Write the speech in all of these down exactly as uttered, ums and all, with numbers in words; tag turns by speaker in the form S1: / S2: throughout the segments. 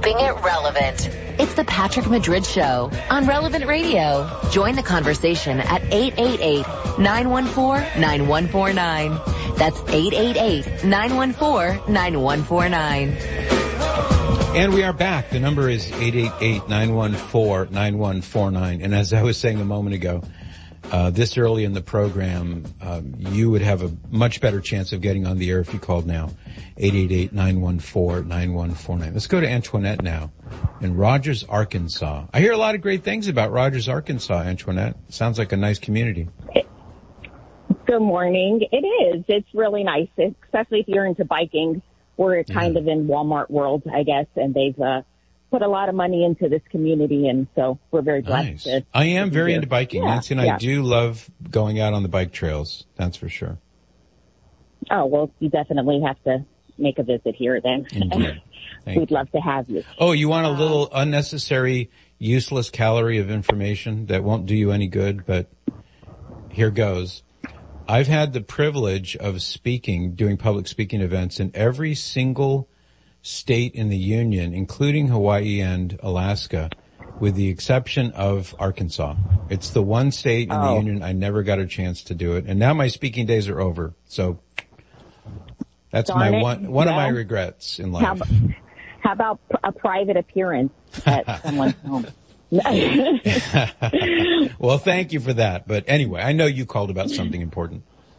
S1: Keeping it relevant. It's the Patrick Madrid Show on Relevant Radio. Join the conversation at eight eight eight, nine one four, nine one four nine. That's eight eight eight, nine one four, nine one four nine.
S2: And we are back. The number is eight eight eight, nine one four, nine one four nine. And as I was saying a moment ago, uh, this early in the program, um, you would have a much better chance of getting on the air if you called now. eight eight eight, nine one four, nine one four nine. Let's go to Antoinette now in Rogers, Arkansas. I hear a lot of great things about Rogers, Arkansas, Antoinette. Sounds like a nice community.
S3: Good morning. It is. It's really nice, especially if you're into biking. We're kind yeah. of in Walmart world, I guess, and they've uh, put a lot of money into this community, and so we're very glad
S2: nice.
S3: to.
S2: I am very
S3: here.
S2: into biking,
S3: yeah,
S2: Nancy, and
S3: yeah.
S2: I do love going out on the bike trails. That's for sure.
S3: Oh, well, you definitely have to make a visit here then.
S2: Indeed.
S3: We'd
S2: you.
S3: love to have you.
S2: Oh, you want a little unnecessary, useless calorie of information that won't do you any good, but here goes. I've had the privilege of speaking, doing public speaking events in every single state in the union, including Hawaii and Alaska, with the exception of Arkansas. It's the one state in oh. the union I never got a chance to do it. And now my speaking days are over. So that's
S3: Darn
S2: my
S3: it.
S2: one, one
S3: well,
S2: of my regrets in life.
S3: How about, how about a private appearance at someone's home?
S2: Well, thank you for that. But anyway, I know you called about something important.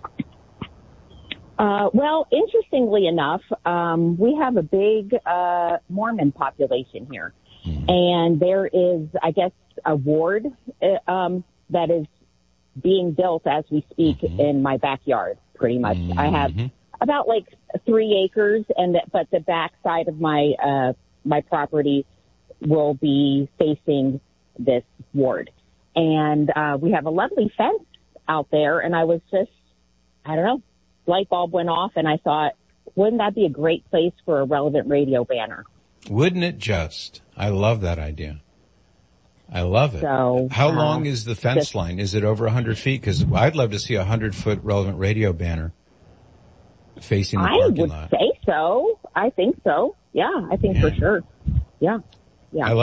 S3: Uh, well, interestingly enough, um, we have a big uh, Mormon population here. Mm-hmm. And there is, I guess, a ward uh, um, that is being built as we speak mm-hmm. in my backyard, pretty much. Mm-hmm. I have about like three acres, and that, but the back side of my uh, my property will be facing this ward. And uh, we have a lovely fence out there, and I was just, I don't know, light bulb went off, and I thought, wouldn't that be a great place for a Relevant Radio banner?
S2: Wouldn't it just? I love that idea. I love it.
S3: So,
S2: How
S3: uh,
S2: long is the fence
S3: just,
S2: line? Is it over one hundred feet? Because I'd love to see a one hundred foot Relevant Radio banner facing the
S3: I
S2: parking
S3: would
S2: lot.
S3: say so. I think so. Yeah, I think
S2: yeah.
S3: for sure. Yeah. Yeah.
S2: I love